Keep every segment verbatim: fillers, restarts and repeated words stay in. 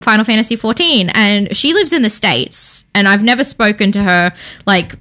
Final Fantasy fourteen, and she lives in the States, and I've never spoken to her like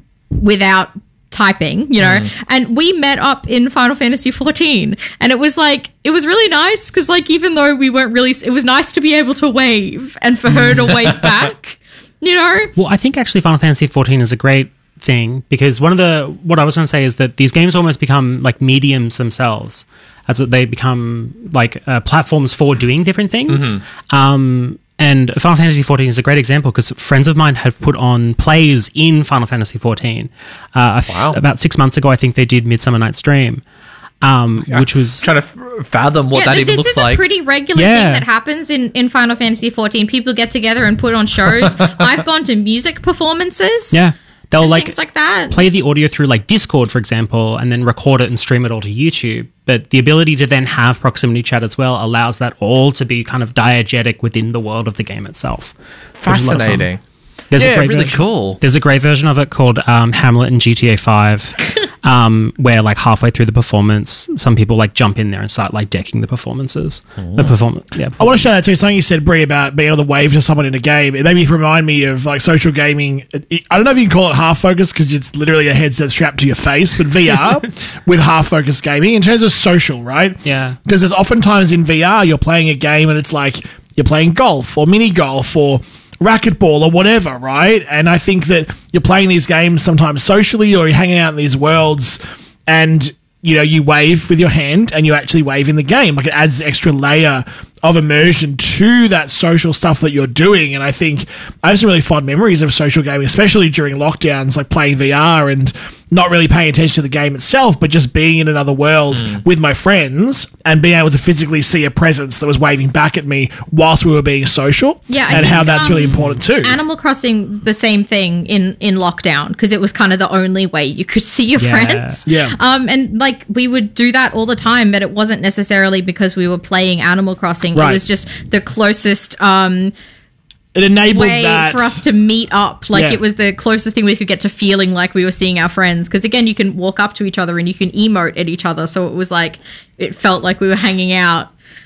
without typing, you know, mm. and we met up in Final Fantasy fourteen, and it was like, it was really nice because like, even though we weren't really, it was nice to be able to wave and for her to wave back, you know. Well, I think actually Final Fantasy fourteen is a great thing because one of the, what I was going to say is that these games almost become like mediums themselves, as they become like uh, platforms for doing different things. Mm-hmm. Um, And Final Fantasy fourteen is a great example because friends of mine have put on plays in Final Fantasy fourteen. Uh, wow. About six months ago, I think they did Midsummer Night's Dream, um, yeah. which was... trying to f- fathom what yeah, that even looks like. This is a pretty regular yeah. thing that happens in, in Final Fantasy fourteen. People get together and put on shows. I've gone to music performances. Yeah. They'll like, things like that. Play the audio through like Discord, for example, and then record it and stream it all to YouTube. But the ability to then have proximity chat as well allows that all to be kind of diegetic within the world of the game itself. Fascinating. There's yeah, a great really version, cool. There's a great version of it called um, Hamlet in G T A five, um, where like halfway through the performance, some people like jump in there and start like decking the performances. Oh. The performance, yeah. I want to shout out too something you said, Brie, about being able to wave to someone in a game. It made me remind me of like social gaming. It, I don't know if you can call it half focus because it's literally a headset strapped to your face, but V R with half focus gaming in terms of social, right? Yeah. Because there's oftentimes in V R you're playing a game and it's like you're playing golf or mini golf or racquetball or whatever, right? And I think that you're playing these games sometimes socially or you're hanging out in these worlds and, you know, you wave with your hand and you actually wave in the game. Like it adds an extra layer of immersion to that social stuff that you're doing. And I think I have some really fond memories of social gaming, especially during lockdowns, like playing V R and not really paying attention to the game itself, but just being in another world mm. with my friends and being able to physically see a presence that was waving back at me whilst we were being social. Yeah, I and think, how that's um, really important too. Animal Crossing, the same thing in, in lockdown because it was kind of the only way you could see your yeah. friends. Yeah. Um, and like we would do that all the time, but it wasn't necessarily because we were playing Animal Crossing. Right. It was just the closest um, it enabled way that for us to meet up. Like yeah. it was the closest thing we could get to feeling like we were seeing our friends. Because again, you can walk up to each other and you can emote at each other. So it was like, it felt like we were hanging out.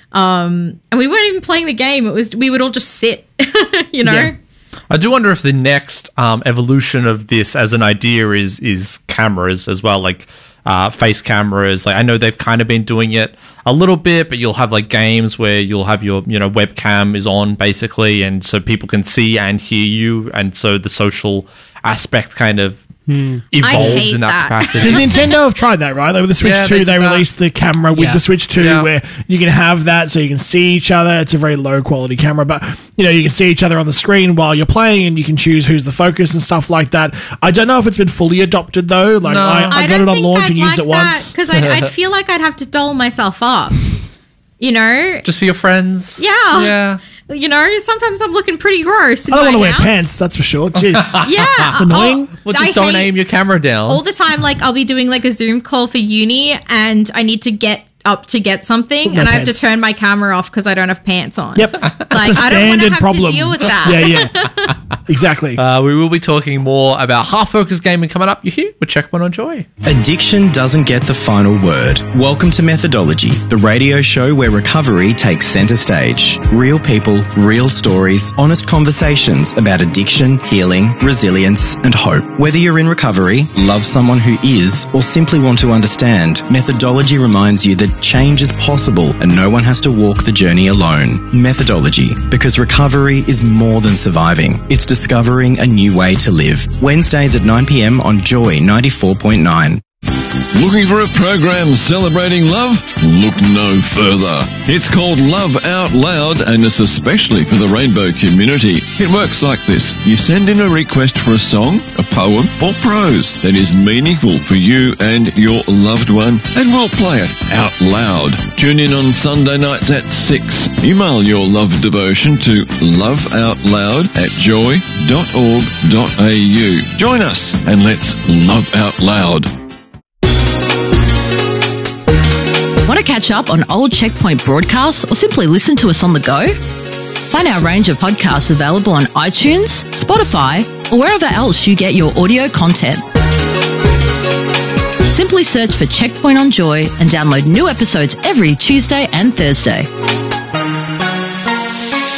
Um, and we weren't even playing the game. It was, we would all just sit, you know? Yeah. I do wonder if the next um, evolution of this as an idea is is cameras as well, like uh, face cameras. Like I know they've kind of been doing it a little bit, but you'll have like games where you'll have your you know webcam is on basically, and so people can see and hear you, and so the social aspect kind of Hmm. evolves in that, that. capacity. Because Nintendo have tried that, right? Like with the Switch Yeah, two, they they, do that. released the camera with Yeah. the Switch two Yeah. where you can have that so you can see each other. It's a very low quality camera, but you know, you can see each other on the screen while you're playing and you can choose who's the focus and stuff like that. I don't know if it's been fully adopted though. Like No. I, I, I got don't it on think launch I'd and used like it once. Because I'd, I'd feel like I'd have to doll myself up, you know? Just for your friends. Yeah. Yeah. You know, sometimes I'm looking pretty gross in I don't my want to wear house. pants, that's for sure. Jeez. Yeah. It's annoying. Oh, Well, just I don't hate- aim your camera down. all the time, like I'll be doing like a Zoom call for uni and I need to get up to get something No and I have to pants. turn my camera off because I don't have pants on. Yep. Like That's a I don't want to standard have problem. to deal with that. Yeah, yeah. Exactly. Uh, we will be talking more about half-focus gaming coming up. You here with Checkpoint on Joy. Addiction doesn't get the final word. Welcome to Methodology, the radio show where recovery takes centre stage. Real people, real stories, honest conversations about addiction, healing, resilience, and hope. Whether you're in recovery, love someone who is, or simply want to understand, Methodology reminds you that change is possible and no one has to walk the journey alone. Methodology, because recovery is more than surviving. It's discovering a new way to live. Wednesdays at nine p.m. on Joy ninety-four point nine. Looking for a program celebrating love? Look no further. It's called Love Out Loud and it's especially for the rainbow community. It works like this. You send in a request for a song, a poem or prose that is meaningful for you and your loved one and we'll play it out loud. Tune in on Sunday nights at six. Email your love devotion to loveoutloud at joy dot org dot a u. Join us and let's love out loud. Want to catch up on old Checkpoint broadcasts or simply listen to us on the go? Find our range of podcasts available on iTunes, Spotify, or wherever else you get your audio content. Simply search for Checkpoint on Joy and download new episodes every Tuesday and Thursday.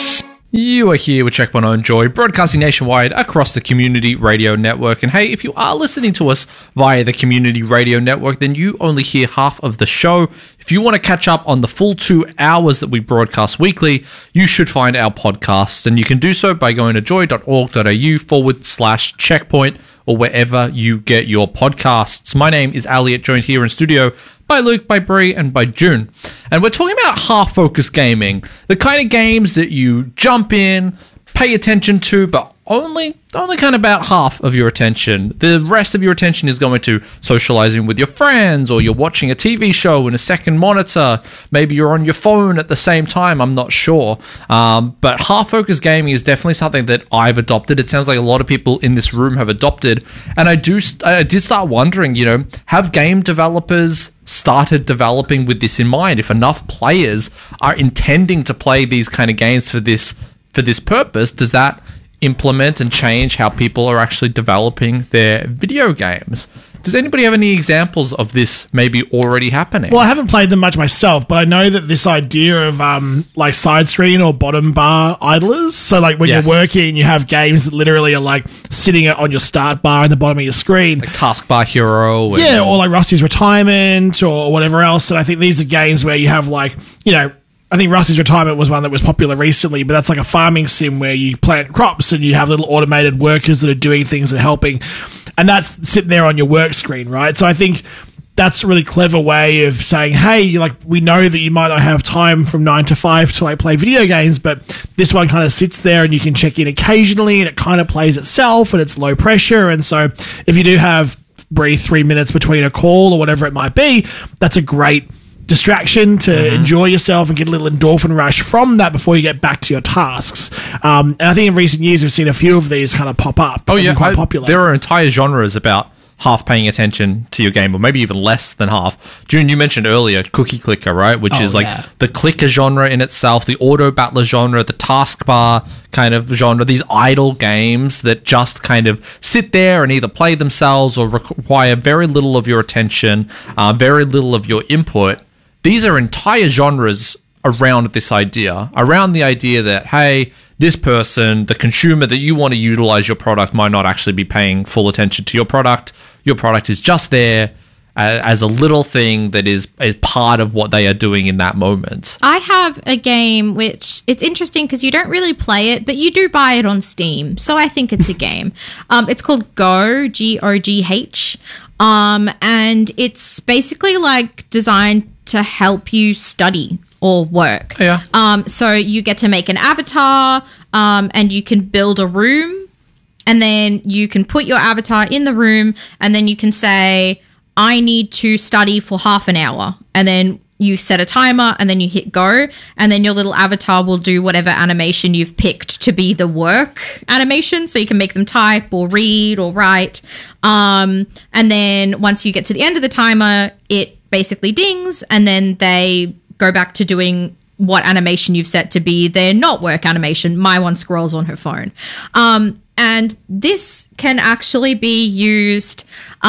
You are here with Checkpoint on Joy, broadcasting nationwide across the Community Radio Network. And hey, if you are listening to us via the Community Radio Network, then you only hear half of the show. If you want to catch up on the full two hours that we broadcast weekly, you should find our podcasts. And you can do so by going to joy.org.au forward slash checkpoint or wherever you get your podcasts. My name is Elliot, joined here in studio by Luke, by Bree, and by June. And we're talking about half-focus gaming, the kind of games that you jump in, pay attention to, but only only kind of about half of your attention. The rest of your attention is going to socializing with your friends, or you're watching a T V show in a second monitor. Maybe you're on your phone at the same time. I'm not sure. Um, but half-focus gaming is definitely something that I've adopted. It sounds like a lot of people in this room have adopted. And I do, I did start wondering, you know, have game developers started developing with this in mind? If enough players are intending to play these kind of games for this for this purpose, does that implement and change how people are actually developing their video games? Does anybody have any examples of this maybe already happening? Well, I haven't played them much myself, but I know that this idea of um, like side screen or bottom bar idlers, so like when Yes. you're working, you have games that literally are like sitting on your start bar in the bottom of your screen. Like Taskbar Hero? And, Yeah, or like Rusty's Retirement or whatever else. And I think these are games where you have like, you know, I think Rusty's Retirement was one that was popular recently, but that's like a farming sim where you plant crops and you have little automated workers that are doing things and helping. And that's sitting there on your work screen, right? So I think that's a really clever way of saying, hey, like, we know that you might not have time from nine to five to like play video games, but this one kind of sits there and you can check in occasionally and it kind of plays itself and it's low pressure. And so if you do have breathe three minutes between a call or whatever it might be, that's a great distraction to mm-hmm. enjoy yourself and get a little endorphin rush from that before you get back to your tasks. Um, and I think in recent years we've seen a few of these kind of pop up. Oh yeah, quite I, popular. There are entire genres about half paying attention to your game, or maybe even less than half. June, you mentioned earlier Cookie Clicker, right? Which Oh, is like yeah. the clicker genre in itself, the auto battler genre, the taskbar kind of genre, these idle games that just kind of sit there and either play themselves or require very little of your attention, uh, very little of your input. These are entire genres around this idea, around the idea that, hey, this person, the consumer that you want to utilize your product, might not actually be paying full attention to your product. Your product is just there uh, as a little thing that is a part of what they are doing in that moment. I have a game which it's interesting because you don't really play it, but you do buy it on Steam. So I think it's a game. Um, it's called Go, G O G H. Um, and it's basically like designed to help you study or work. Yeah. Um, so you get to make an avatar, um, and you can build a room, and then you can put your avatar in the room, and then you can say, I need to study for half an hour. And then you set a timer, and then you hit go, and then your little avatar will do whatever animation you've picked to be the work animation. So you can make them type or read or write. Um, and then once you get to the end of the timer, it basically dings, and then they go back to doing what animation you've set to be their not work animation. My one scrolls on her phone. Um, and this can actually be used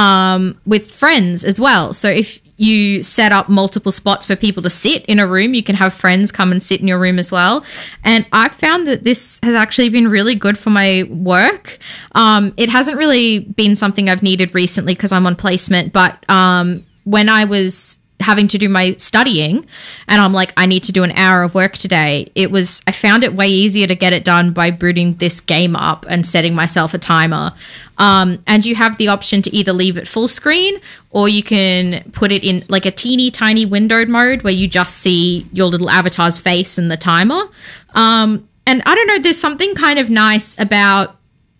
um, with friends as well. So if you set up multiple spots for people to sit in a room, you can have friends come and sit in your room as well. And I've found that this has actually been really good for my work. Um, it hasn't really been something I've needed recently because I'm on placement, but um, when I was having to do my studying and I'm like, I need to do an hour of work today, it was, I found it way easier to get it done by booting this game up and setting myself a timer. Um, and you have the option to either leave it full screen or you can put it in like a teeny tiny windowed mode where you just see your little avatar's face and the timer. Um, and I don't know, there's something kind of nice about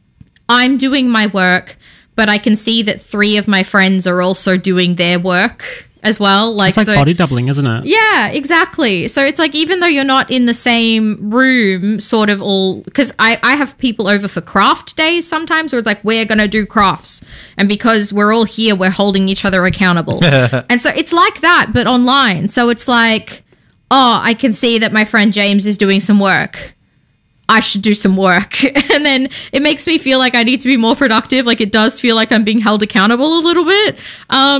I'm doing my work, but I can see that three of my friends are also doing their work as well. Like, It's like so, body doubling, isn't it? yeah, exactly. So it's like, even though you're not in the same room, sort of all, because I, I have people over for craft days sometimes where it's like, we're going to do crafts. And because we're all here, we're holding each other accountable. And so it's like that, but online. So it's like, oh, I can see that my friend James is doing some work. I should do some work. And then it makes me feel like I need to be more productive. Like, it does feel like I'm being held accountable a little bit. Um,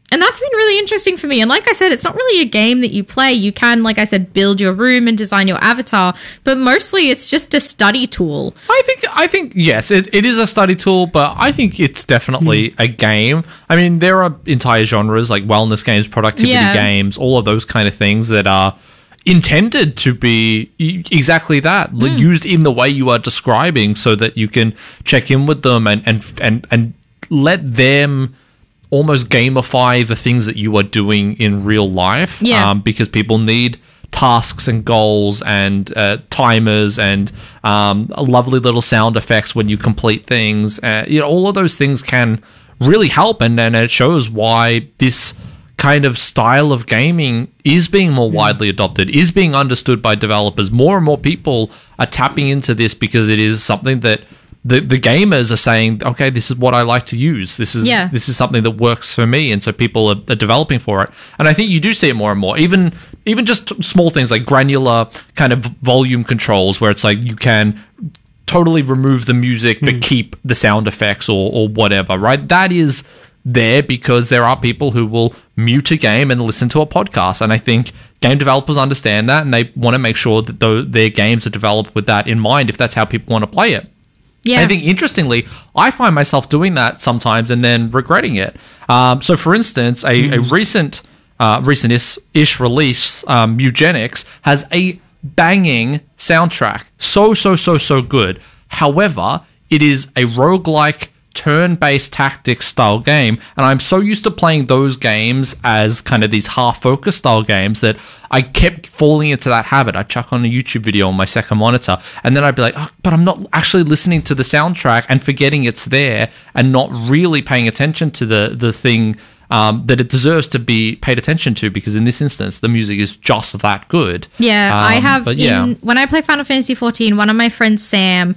and that's been really interesting for me. And like I said, it's not really a game that you play. You can, like I said, build your room and design your avatar, but mostly it's just a study tool. I think, I think yes, it, it is a study tool, but I think it's definitely a game. I mean, there are entire genres like wellness games, productivity Yeah. games, all of those kind of things that are intended to be e- exactly that, like, Hmm. used in the way you are describing, so that you can check in with them and and and and let them almost gamify the things that you are doing in real life. Yeah. Um, because people need tasks and goals and uh, timers and um, lovely little sound effects when you complete things. Uh, you know, all of those things can really help, and, and it shows why this kind of style of gaming is being more widely adopted, is being understood by developers. More and more people are tapping into this because it is something that the the gamers are saying, okay, this is what I like to use. This is Yeah. this is something that works for me, and so people are, are developing for it. And I think you do see it more and more. Even even just small things like granular kind of volume controls, where it's like you can totally remove the music but keep the sound effects or or whatever. Right? That is there because there are people who will mute a game and listen to a podcast, and I think game developers understand that, and they want to make sure that tho- their games are developed with that in mind if that's how people want to play it. Yeah. I think, interestingly, I find myself doing that sometimes and then regretting it. Um, so, for instance, a, a recent uh, recent-ish release, um, Eugenics, has a banging soundtrack. So, so, so, so good. However, it is a roguelike turn-based tactics style game, and I'm so used to playing those games as kind of these half-focus style games that I kept falling into that habit. I'd chuck on a YouTube video on my second monitor, and then I'd be like, oh, but I'm not actually listening to the soundtrack and forgetting it's there and not really paying attention to the, the thing um, that it deserves to be paid attention to, because in this instance, the music is just that good. Yeah, Um, I have, but yeah. in, when I play Final Fantasy fourteen, one of my friends, Sam,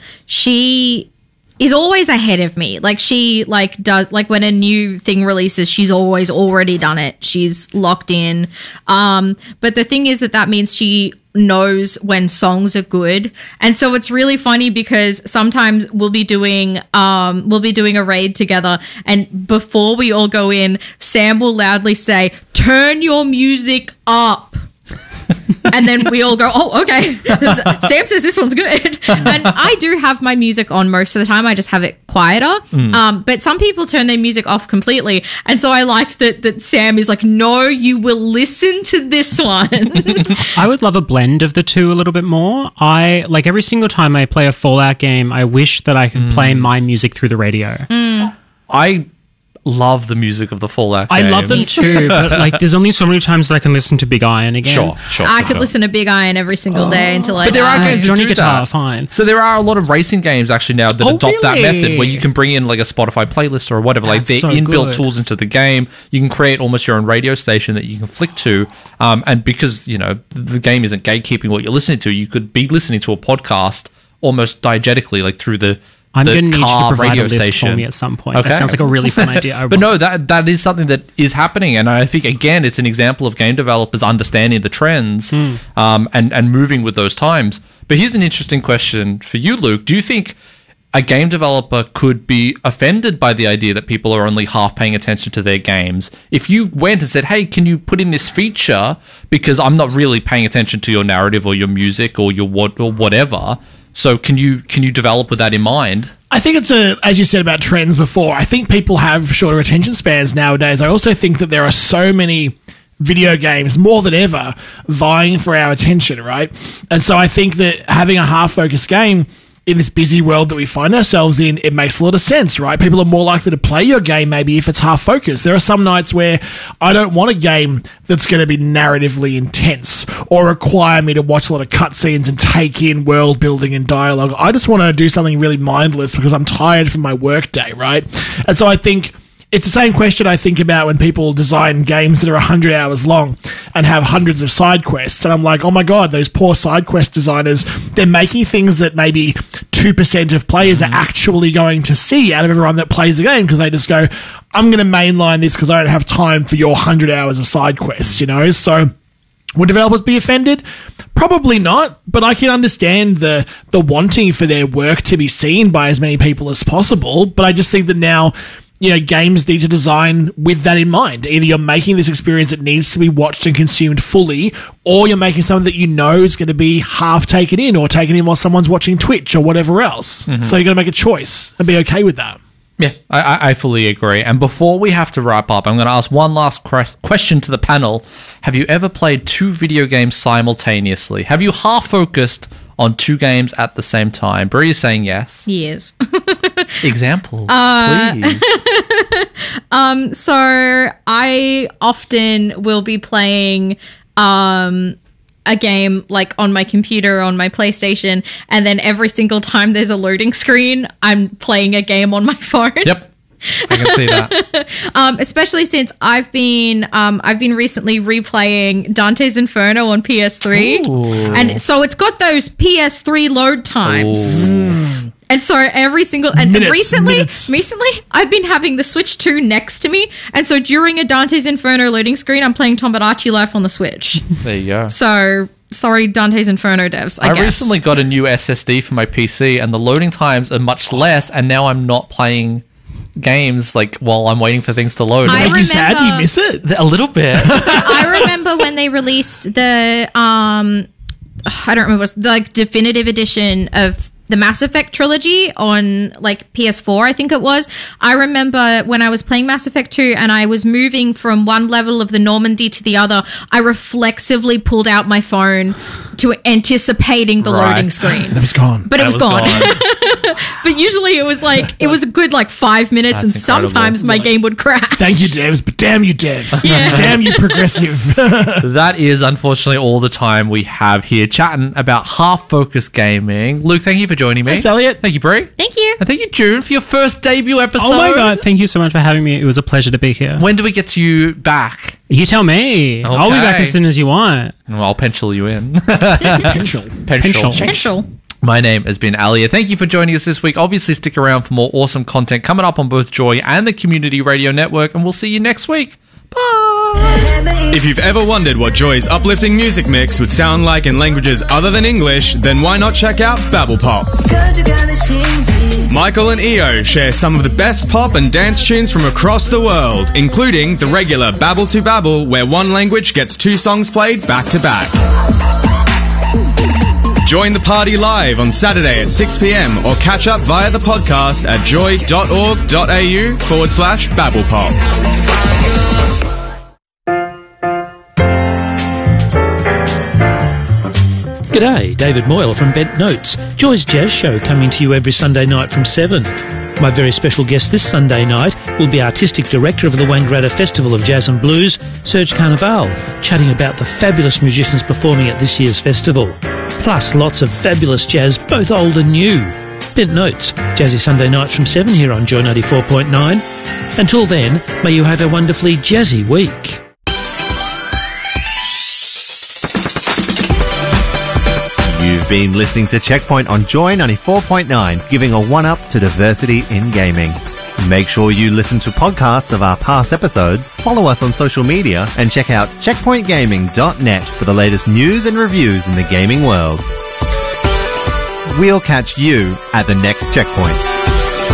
she is always ahead of me. Like, she like does, like, when a new thing releases, she's always already done it. She's locked in. Um, but the thing is that that means she knows when songs are good. And so it's really funny because sometimes we'll be doing, um, we'll be doing a raid together, and before we all go in, Sam will loudly say, "Turn your music up." And then we all go, oh, okay. Sam says this one's good. And I do have my music on most of the time. I just have it quieter. Mm. Um, but some people turn their music off completely. And so I like that that Sam is like, no, you will listen to this one. I would love a blend of the two a little bit more. I, like, every single time I play a Fallout game, I wish that I could Mm. play my music through the radio. Mm. I love the music of the Fallout I games. love them too, but, like, there's only so many times that I can listen to Big Iron again. Sure, sure. I sure, could sure. listen to Big Iron every single day until I But there are die. games that Johnny do Guitar, that. fine. So there are a lot of racing games actually now that Oh, adopt that really? method, where you can bring in like a Spotify playlist or whatever, like That's their so inbuilt good. tools into the game. You can create almost your own radio station that you can flick to, um, and because you know the game isn't gatekeeping what you're listening to, you could be listening to a podcast almost diegetically, like through the. I'm the going to need you to car provide radio a list station. for me at some point. Okay. That sounds like a really fun idea. I But want- no, that that is something that is happening, and I think again, it's an example of game developers understanding the trends Hmm. um, and and moving with those times. But here's an interesting question for you, Luke. Do you think a game developer could be offended by the idea that people are only half paying attention to their games if you went and said, "Hey, can you put in this feature because I'm not really paying attention to your narrative or your music or your what or whatever"? So can you can you develop with that in mind? I think it's a, as you said about trends before, I think people have shorter attention spans nowadays. I also think that there are so many video games, more than ever, vying for our attention, right? And so I think that having a half-focused game in this busy world that we find ourselves in, it makes a lot of sense, right? People are more likely to play your game maybe if it's half-focused. There are some nights where I don't want a game that's going to be narratively intense or require me to watch a lot of cutscenes and take in world building and dialogue. I just want to do something really mindless because I'm tired from my workday, right? And so I think it's the same question I think about when people design games that are one hundred hours long and have hundreds of side quests. And I'm like, oh my God, those poor side quest designers, they're making things that maybe two percent of players are actually going to see out of everyone that plays the game, because they just go, I'm going to mainline this because I don't have time for your one hundred hours of side quests, you know? So would developers be offended? Probably not, but I can understand the the wanting for their work to be seen by as many people as possible. But I just think that now you know, games need to design with that in mind. Either you're making this experience that needs to be watched and consumed fully, or you're making something that you know is going to be half taken in or taken in while someone's watching Twitch or whatever else. Mm-hmm. So you got to make a choice and be okay with that. Yeah, I- I, I fully agree. And before we have to wrap up, I'm going to ask one last cre- question to the panel. Have you ever played two video games simultaneously? Have you half focused on two games at the same time? Brie is saying yes. Years. Examples, Uh, please. Um, so I often will be playing um a game like on my computer, on my PlayStation, and then every single time there's a loading screen, I'm playing a game on my phone. Yep, I can see that. Um, especially since I've been um, I've been recently replaying Dante's Inferno on P S three, Ooh. and so it's got those P S three load times. Ooh. And so every single and Minutes, recently, minutes. recently I've been having the Switch two next to me, and so during a Dante's Inferno loading screen, I'm playing Tomodachi Life on the Switch. There you go. So sorry, Dante's Inferno devs. I, I guess. recently got a new S S D for my P C, and the loading times are much less, and now I'm not playing games like while I'm waiting for things to load. I Make you sad? Do you remember- miss it? A little bit. So I remember when they released the um, I don't remember what's the like definitive edition of the Mass Effect trilogy on like P S four, I think it was. I remember when I was playing Mass Effect two and I was moving from one level of the Normandy to the other, I reflexively pulled out my phone to anticipating the Right. loading screen. It was gone. But it was, That gone. But usually it was like, it was a good like five minutes That's and incredible. sometimes my game would crash. Thank you, devs, but damn you, devs. Yeah. Damn you, progressive. That is unfortunately all the time we have here chatting about half-focused gaming. Luke, thank you for joining me. Thanks, Elliot. Thank you, Brie. Thank you. And thank you, June, for your first debut episode. Oh my god, thank you so much for having me. It was a pleasure to be here. When do we get to you back? You tell me. I'll be back Okay. as soon as you want. Well, I'll pencil you in. Pencil. Pencil. Potential. My name has been Alia. Thank you for joining us this week. Obviously, stick around for more awesome content coming up on both Joy and the Community Radio Network, and we'll see you next week. Bye. If you've ever wondered what Joy's uplifting music mix would sound like in languages other than English, then why not check out Babble Pop? Michael and Io share some of the best pop and dance tunes from across the world, including the regular Babble to Babble, where one language gets two songs played back to back. Join the party live on Saturday at six p.m. or catch up via the podcast at joy.org.au forward slash babblepop. G'day, David Moyle from Bent Notes, Joy's Jazz Show coming to you every Sunday night from seven. My very special guest this Sunday night will be Artistic Director of the Wangaratta Festival of Jazz and Blues, Serge Carnival, chatting about the fabulous musicians performing at this year's festival. Plus lots of fabulous jazz, both old and new. Bent Notes, Jazzy Sunday nights from seven here on Joy ninety-four point nine. Until then, may you have a wonderfully jazzy week. You've been listening to Checkpoint on Joy ninety-four point nine, giving a one-up to diversity in gaming. Make sure you listen to podcasts of our past episodes, follow us on social media, and check out checkpoint gaming dot net for the latest news and reviews in the gaming world. We'll catch you at the next checkpoint.